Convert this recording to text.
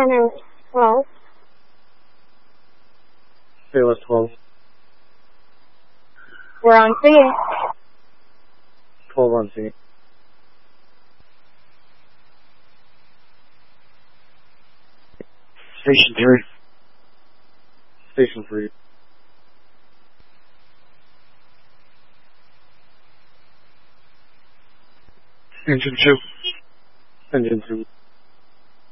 center. Hello? Sailor 12. We're on scene. 12 on scene. Station 3. Station 3. Engine 2. Engine 2.